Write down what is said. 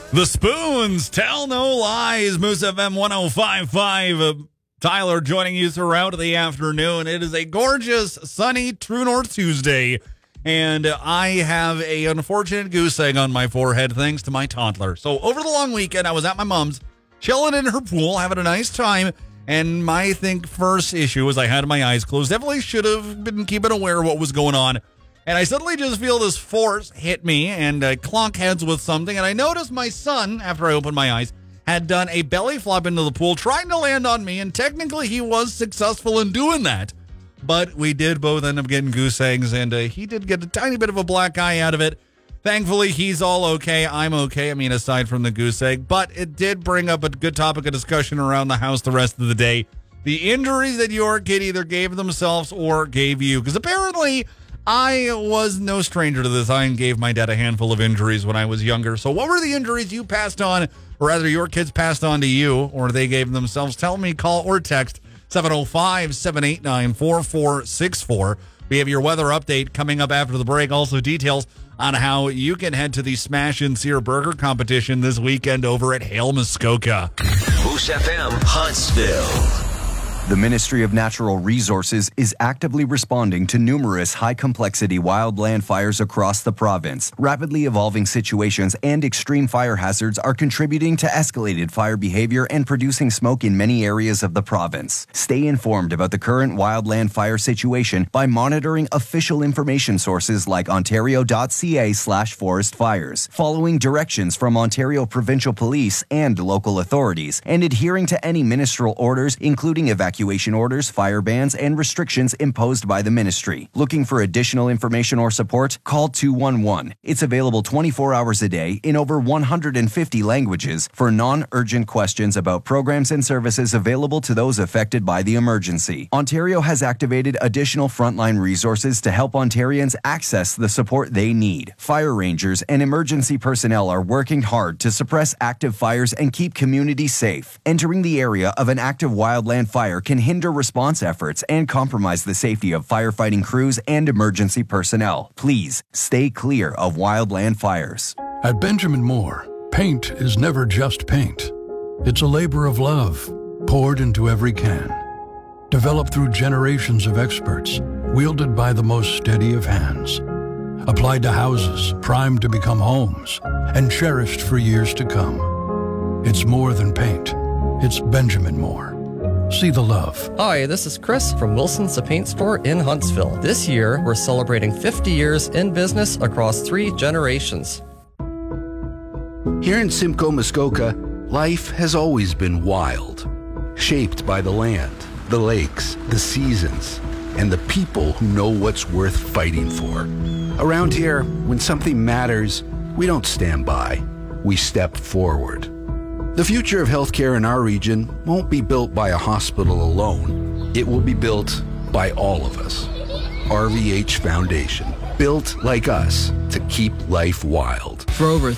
The Spoons, Tell No Lies, Moose FM 105.5. Tyler joining you throughout the afternoon. It is a gorgeous, sunny True North Tuesday, and I have a unfortunate goose egg on my forehead thanks to my toddler. So over the long weekend, I was at my mom's, chilling in her pool, having a nice time, and my first issue was I had my eyes closed. Definitely should have been keeping aware of what was going on. And I suddenly just feel this force hit me and clunk heads with something. And I noticed my son, after I opened my eyes, had done a belly flop into the pool, trying to land on me. And technically, he was successful in doing that. But we did both end up getting goose eggs, and he did get a tiny bit of a black eye out of it. Thankfully, he's all okay. I'm okay. I mean, aside from the goose egg. But it did bring up a good topic of discussion around the house the rest of the day. The injuries that your kid either gave themselves or gave you. Because apparently, I was no stranger to this. I gave my dad a handful of injuries when I was younger. So what were the injuries you passed on, or rather your kids passed on to you, or they gave themselves? Tell me, call or text 705-789-4464. We have your weather update coming up after the break. Also details on how you can head to the Smash and Sear Burger competition this weekend over at Hale Muskoka. Moose FM Huntsville. The Ministry of Natural Resources is actively responding to numerous high-complexity wildland fires across the province. Rapidly evolving situations and extreme fire hazards are contributing to escalated fire behavior and producing smoke in many areas of the province. Stay informed about the current wildland fire situation by monitoring official information sources like ontario.ca/forest fires, following directions from Ontario Provincial Police and local authorities, and adhering to any ministerial orders, including evacuation orders, fire bans, and restrictions imposed by the ministry. Looking for additional information or support? Call 211. It's available 24 hours a day in over 150 languages for non-urgent questions about programs and services available to those affected by the emergency. Ontario has activated additional frontline resources to help Ontarians access the support they need. Fire rangers and emergency personnel are working hard to suppress active fires and keep communities safe. Entering the area of an active wildland fire can hinder response efforts and compromise the safety of firefighting crews and emergency personnel. Please stay clear of wildland fires. At Benjamin Moore, paint is never just paint. It's a labor of love poured into every can. Developed through generations of experts, wielded by the most steady of hands. Applied to houses primed to become homes and cherished for years to come. It's more than paint. It's Benjamin Moore. See the love. Hi, this is Chris from Wilson's The Paint Store in Huntsville. This year, we're celebrating 50 years in business across 3 generations. Here in Simcoe, Muskoka, life has always been wild, shaped by the land, the lakes, the seasons, and the people who know what's worth fighting for. Around here, when something matters, we don't stand by, we step forward. The future of healthcare in our region won't be built by a hospital alone. It will be built by all of us. RVH Foundation, built like us to keep life wild. For over